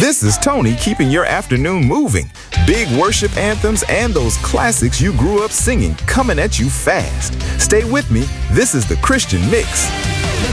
This is Tony keeping your afternoon moving. Big worship anthems and those classics you grew up singing coming at you fast. Stay with me. This is the Christian Mix.